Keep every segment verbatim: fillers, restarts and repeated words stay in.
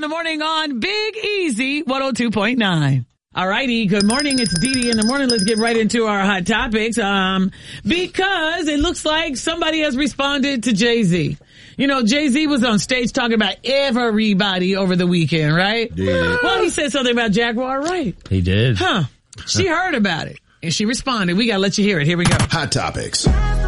the morning on Big Easy one oh two point nine. All righty. Good morning. It's Dee Dee in the morning. Let's get right into our hot topics. Um, because it looks like somebody has responded to Jay-Z. You know, Jay-Z was on stage talking about everybody over the weekend, right? Yeah. Well, he said something about Jaguar Wright. He did. Huh. She heard about it and she responded. We got to let you hear it. Here we go. Hot topics.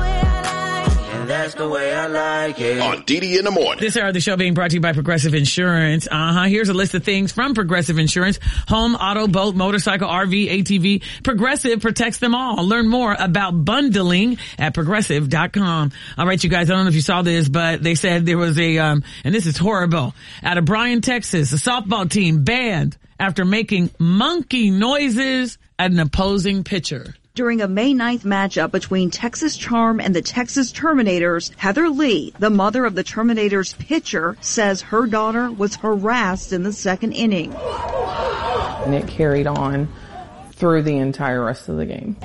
That's the way I like it. On Dee Dee in the morning. This hour of the show being brought to you by Progressive Insurance. Uh-huh. Here's a list of things from Progressive Insurance. Home, auto, boat, motorcycle, R V, A T V. Progressive protects them all. Learn more about bundling at progressive dot com. All right, you guys, I don't know if you saw this, but they said there was a, um, and this is horrible, out of Bryan, Texas, a softball team banned after making monkey noises at an opposing pitcher. During a May ninth matchup between Texas Charm and the Texas Terminators, Heather Lee, the mother of the Terminators pitcher, says her daughter was harassed in the second inning. And it carried on through the entire rest of the game.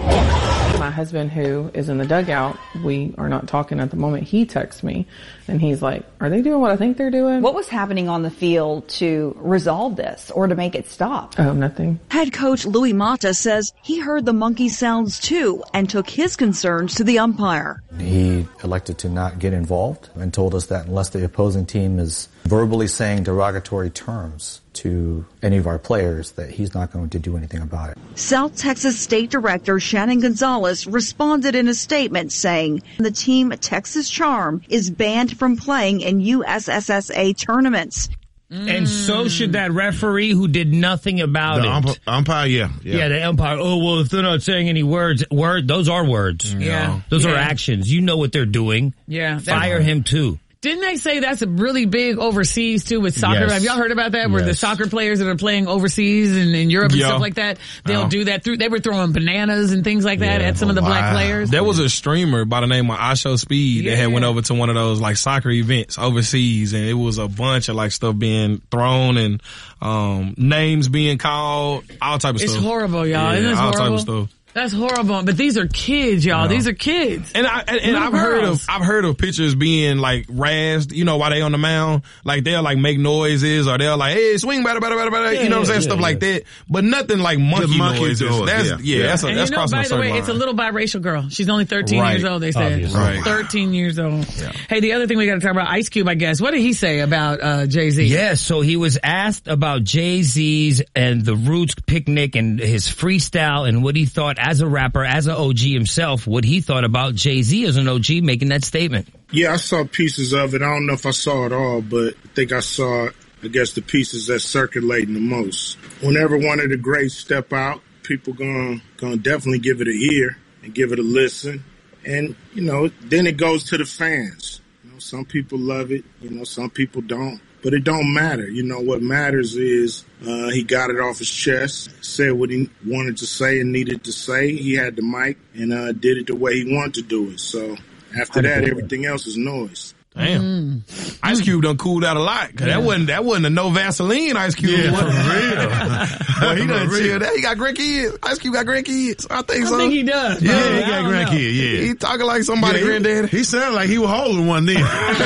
My husband, who is in the dugout, we are not talking at the moment, he texts me and he's like, are they doing what I think they're doing? What was happening on the field to resolve this or to make it stop? Oh, nothing. Head coach Louis Mata says he heard the monkey sounds too and took his concerns to the umpire. He elected to not get involved and told us that unless the opposing team is verbally saying derogatory terms to any of our players, that he's not going to do anything about it. South Texas State Director Shannon Gonzalez responded in a statement saying the team Texas Charm is banned from playing in U S S S A tournaments. And so should that referee who did nothing about the it. Ump- umpire, yeah, yeah. Yeah, the umpire. Oh, well, if they're not saying any words, word, those are words. Yeah. Those yeah. are actions. You know what they're doing. Yeah. Fire him too. Didn't they say that's a really big overseas too with soccer? Yes. Have y'all heard about that? Where Yes. the soccer players that are playing overseas and in Europe and Yeah. stuff like that, they'll Oh. do that through, they were throwing bananas and things like that Yeah. at some of the black Wow. players. There was a streamer by the name of Asho Speed that had Yeah. went over to one of those like soccer events overseas, and it was a bunch of like stuff being thrown and um names being called, all type of It's stuff. horrible, y'all. Yeah, Isn't this all horrible? type of stuff. That's horrible. But these are kids, y'all. Yeah. These are kids. And I and, and Little I've heard girls. of I've heard of pitchers being like razzed, you know, while they on the mound, like they'll like make noises or they'll like, hey, swing better, better, better, better, Yeah, you know what I'm saying, yeah, stuff yeah. like that. But nothing like monkey, monkey noises. noise, That's yeah. yeah, Yeah. that's a, And that's you know, crossing by a the certain way, line. it's a little biracial girl. She's only thirteen Right. years old, they said. Obviously. Right. thirteen years old. Hey, the other thing we got to talk about, Ice Cube, I guess. What did he say about uh Jay-Z? Yes, so he was asked about Jay-Z's and the Roots picnic and his freestyle and what he thought as a rapper, as an O G himself, what he thought about Jay-Z as an O G making that statement. Yeah, I saw pieces of it. I don't know if I saw it all, but I think I saw, I guess, the pieces that's circulating the most. Whenever one of the greats step out, people gonna gonna definitely give it a ear and give it a listen. And, you know, then it goes to the fans. You know, some people love it, you know, some people don't. But it don't matter. You know, what matters is uh he got it off his chest, said what he wanted to say and needed to say. He had the mic and uh did it the way he wanted to do it. So after that, everything else is noise. Damn. Mm. Ice Cube done cooled out a lot. Cause that wasn't, that wasn't a no Vaseline Ice Cube. Yeah, was. for real. But he done For real. chilled out. He got grandkids. Ice Cube got grandkids. I think I so. think he does. Yeah, but he I got don't know. grandkid, yeah. He talking like somebody Yeah, he- granddaddy. He sounded like he was holding one then.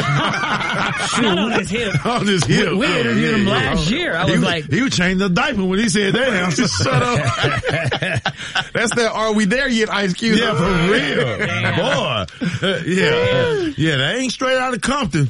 Not on his hip. On his hip. We Oh, interviewed yeah, him yeah. last year. I he was like, he was changing the diaper when he said that. I was just shut up. That's that Are We There Yet Ice Cube. Yeah, for real. Boy. Yeah. Yeah, that ain't straight out of Compton.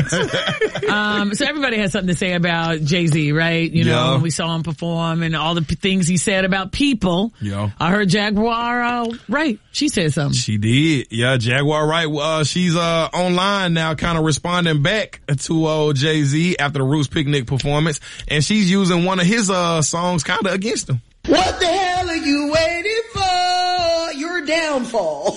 Um, so everybody has something to say about Jay-Z, right? You know, Yeah. we saw him perform and all the p- things he said about people. Yeah. I heard Jaguar, uh, right. She said something. She did. Yeah, Jaguar Wright, uh, she's, uh, online now kind of responding back to, uh, Jay-Z after the Roots Picnic performance. And she's using one of his, uh, songs kind of against him. What the hell are you waiting for? Your downfall.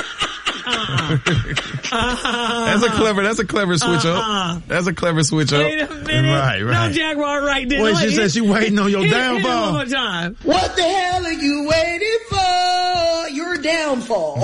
That's a clever, that's a clever switch up. That's a clever switch up. Wait a minute. Right, right. No, Jaguar Wright didn't. Wait, she Hit- said she waiting on your hit- hit it downfall. One more time. What the hell are you waiting for? Your downfall.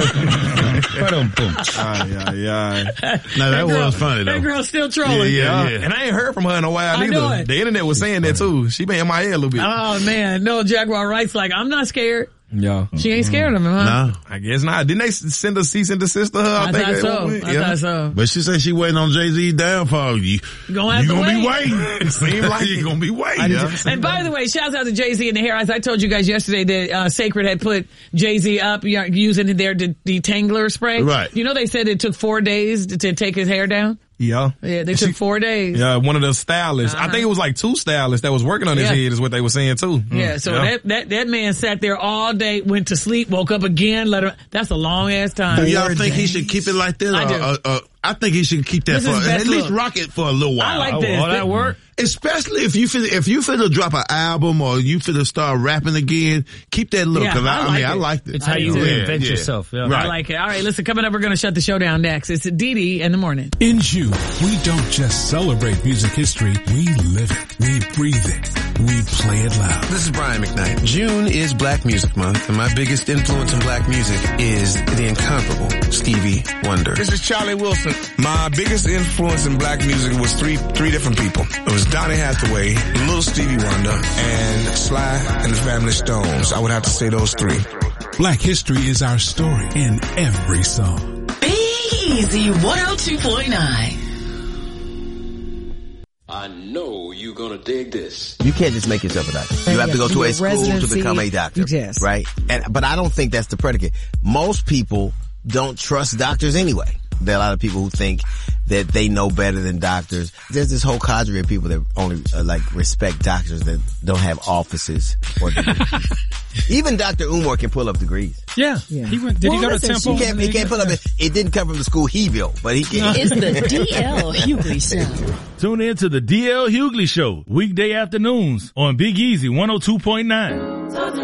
Ah, yeah, yeah. No, that girl- was funny though. That girl's still Yeah, trolling. yeah, Yeah. yeah. And I ain't heard from her in a while I know neither. it. The internet was saying that too. She been in my head a little bit. Oh man, no, Jaguar Wright's like, I'm not scared. Yeah. She ain't scared of him, huh? No. I guess not. Didn't they send a cease and desist to her? I, I think thought they so. went. I Yeah. thought so. But she said she waiting on Jay-Z's downfall. You, Gonna have you to gonna be wait. waiting. Seem like you gonna be waiting. Yeah. And by the way, shouts out to Jay-Z and the hair. As I told you guys yesterday that uh, Sacred had put Jay-Z up you know, using their de- detangler spray. Right. You know they said it took four days to, to take his hair down? Yeah. Yeah, they took four days. Yeah, one of the stylists. Uh-huh. I think it was like two stylists that was working on his Yeah. head is what they were saying too. Yeah, Mm. so that, that that man sat there all day, went to sleep, woke up again, let him, that's a long ass time. Do y'all think he should keep it like this? I Or, do. uh, uh, I think he should keep that This for, is best at least look. rock it for a little while. I like this. Oh, that work? Especially if you finna, if you finna drop an album or you finna start rapping again, keep that look. Yeah, Cause I, I I like mean, I it. liked it. It's how you do. reinvent Yeah, yourself. Yeah. Right. I like it. All right, listen, coming up, we're going to shut the show down next. It's Dee Dee in the morning. In June, we don't just celebrate music history, we live it, we breathe it, we play it loud. This is Brian McKnight. June is Black Music Month, and my biggest influence in black music is the incomparable Stevie Wonder. This is Charlie Wilson. My biggest influence in black music was three three different people. It was Donny Hathaway, Little Stevie Wonder, and Sly and the Family Stones. I would have to say those three. Black history is our story in every song. Big Easy one oh two point nine. I know you're gonna dig this. You can't just make yourself a doctor. You have to go to a school to become a doctor. Yes. Right? And, but I don't think that's the predicate. Most people don't trust doctors anyway. There are a lot of people who think that they know better than doctors. There's this whole cadre of people that only uh, like respect doctors that don't have offices or degrees. Even Doctor Umar can pull up degrees. Yeah. yeah. He went, did well, he go listen, to Temple? He can't, he can't pull up it. It didn't come from the school he built, but he can. It's the D L Hughley Show. Tune in to the D L Hughley Show, weekday afternoons on Big Easy one oh two point nine.